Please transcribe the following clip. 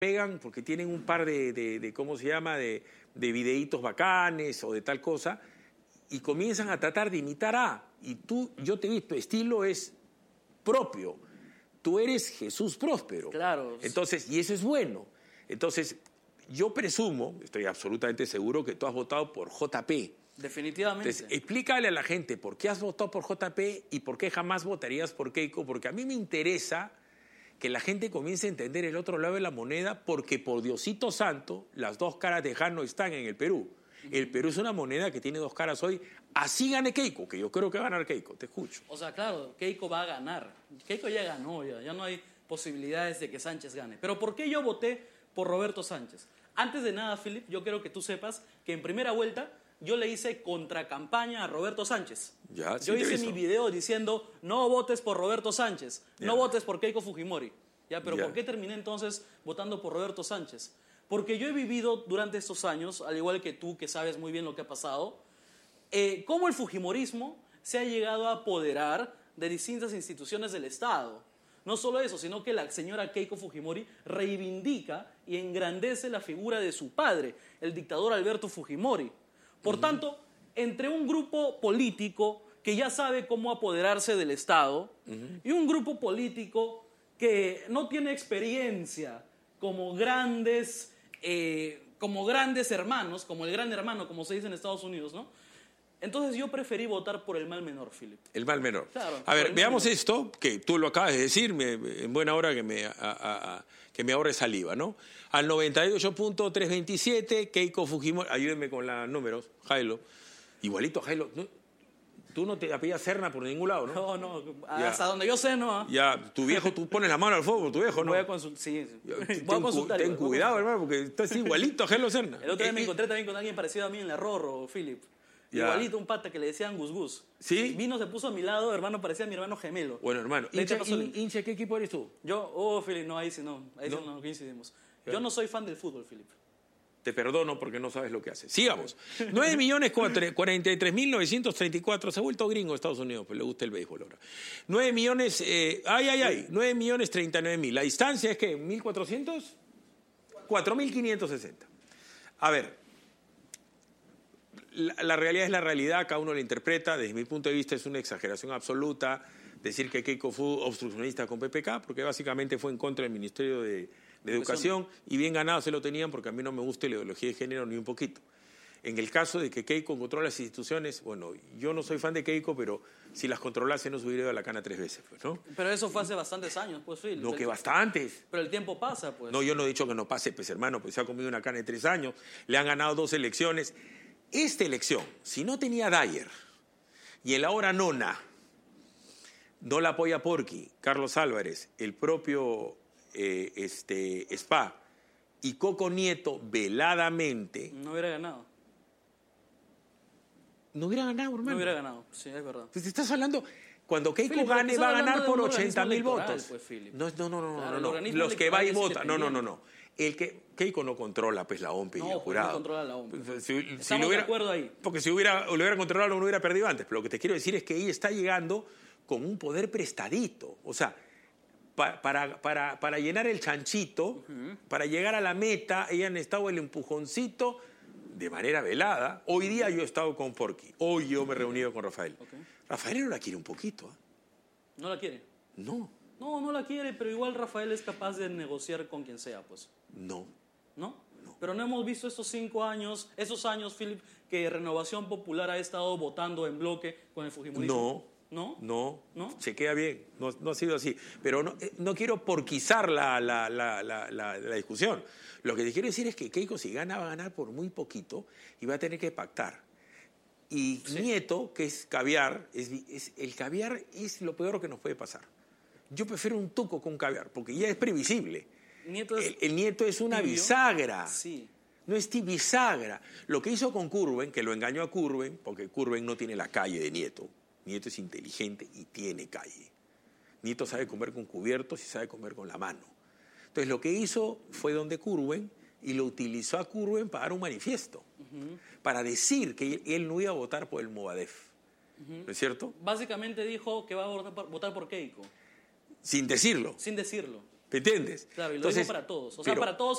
pegan porque tienen un par ¿cómo se llama?, de videitos bacanes o de tal cosa, y comienzan a tratar de imitar y yo te he visto, tu estilo es propio, tú eres Jesús Próspero. Claro. Entonces, y eso es bueno. Entonces, yo presumo, estoy absolutamente seguro que tú has votado por JP. Definitivamente. Entonces, explícale a la gente por qué has votado por JP y por qué jamás votarías por Keiko, porque a mí me interesa que la gente comience a entender el otro lado de la moneda, porque por Diosito Santo, las dos caras de Jan no están en el Perú. El Perú es una moneda que tiene dos caras hoy. Así gane Keiko, que yo creo que va a ganar Keiko, te escucho. O sea, claro, Keiko va a ganar. Keiko ya ganó, ya no hay posibilidades de que Sánchez gane. Pero ¿por qué yo voté por Roberto Sánchez? Antes de nada, Philip, yo quiero que tú sepas que en primera vuelta yo le hice contracampaña a Roberto Sánchez. Yo hice mi video diciendo, no votes por Roberto Sánchez, no votes por Keiko Fujimori. Pero ¿por qué terminé entonces votando por Roberto Sánchez? Porque yo he vivido durante estos años, al igual que tú, que sabes muy bien lo que ha pasado, cómo el fujimorismo se ha llegado a apoderar de distintas instituciones del Estado. No solo eso, sino que la señora Keiko Fujimori reivindica y engrandece la figura de su padre, el dictador Alberto Fujimori. Por tanto, entre un grupo político que ya sabe cómo apoderarse del Estado y un grupo político que no tiene experiencia como grandes hermanos, como el gran hermano, como se dice en Estados Unidos, ¿no? Entonces yo preferí votar por el mal menor, Philip. El mal menor. Claro, a ver, veamos esto, que tú lo acabas de decir, en buena hora que me ahorre saliva, ¿no? Al 98.327, Keiko Fujimori, ayúdenme con los números, Jailo. Igualito a Jailo. Tú no te apellidas Serna por ningún lado, ¿no? No, hasta donde yo sé, no. Ya, tu viejo, tú pones la mano al fuego por tu viejo, ¿no? Voy a consultar, sí. Voy a consultar. Ten cuidado, hermano, porque estás igualito a Jailo Serna. El otro día me encontré también con alguien parecido a mí en la Rorro, Philip. Igualito, un pata que le decían Gus Gus. ¿Sí? Vino, se puso a mi lado, hermano, parecía mi hermano gemelo. Bueno, hermano, hincha, ¿qué equipo eres tú? Yo, Philip, no, ahí sí no coincidimos. Yo no soy fan del fútbol, Philip. Te perdono porque no sabes lo que haces. Sigamos. 9.043.934. Se ha vuelto gringo Estados Unidos, pero le gusta el béisbol ahora. 9.039.000. La distancia es que 1.400, 4.560. A ver, la realidad es la realidad, cada uno la interpreta. Desde mi punto de vista es una exageración absoluta decir que Keiko fue obstruccionista con PPK, porque básicamente fue en contra del Ministerio de Educación, y bien ganado se lo tenían, porque a mí no me gusta la ideología de género ni un poquito. En el caso de que Keiko controla las instituciones, bueno, yo no soy fan de Keiko, pero si las controlase no se hubiera ido a la cana 3 veces, pues, ¿no? Pero eso fue hace bastantes años, pues, Phil. No, que bastantes. Pero el tiempo pasa, pues. No, yo no he dicho que no pase, pues, hermano, pues se ha comido una cana de 3 años, le han ganado 2 elecciones. Esta elección, si no tenía Dyer y el ahora nona, no la apoya Porqui, Carlos Álvarez, el propio Spa y Coco Nieto veladamente, no hubiera ganado. No hubiera ganado, hermano. No hubiera ganado, sí, es verdad. Pues te estás hablando, cuando Keiko gane va a ganar por 80.000 votos. Pues, no. Claro, Los que va y vota. No. El que Keiko no controla pues la OMP y el jurado. No controla la OMP. Estamos de acuerdo ahí. Porque si lo hubiera controlado no hubiera perdido antes. Pero lo que te quiero decir es que ella está llegando con un poder prestadito. O sea, para llenar el chanchito, para llegar a la meta, ella ha necesitado el empujoncito de manera velada. Hoy día yo he estado con Porqui. Hoy yo me he reunido con Rafael. Okay. Rafael no la quiere un poquito. ¿No la quiere? No. No la quiere, pero igual Rafael es capaz de negociar con quien sea, pues. No. ¿No? Pero no hemos visto esos esos años, Philip, que Renovación Popular ha estado votando en bloque con el fujimorismo. No. Se queda bien. No ha sido así. Pero no quiero porquizar la discusión. Lo que te quiero decir es que Keiko, si gana, va a ganar por muy poquito y va a tener que pactar. Y sí. Nieto, que es caviar, el caviar es lo peor que nos puede pasar. Yo prefiero un tuco con caviar, porque ya es previsible. El Nieto es una tibio. Bisagra. Sí. No es bisagra. Lo que hizo con Curwen, que lo engañó a Curwen, porque Curwen no tiene la calle de Nieto. Nieto es inteligente y tiene calle. Nieto sabe comer con cubiertos y sabe comer con la mano. Entonces lo que hizo fue donde Curwen y lo utilizó a Curwen para dar un manifiesto, para decir que él no iba a votar por el Movadef. ¿No es cierto? Básicamente dijo que va a votar por Keiko. Sin decirlo. Sin decirlo. ¿Me entiendes? Claro, y lo Entonces, digo para todos. O sea, pero- para todos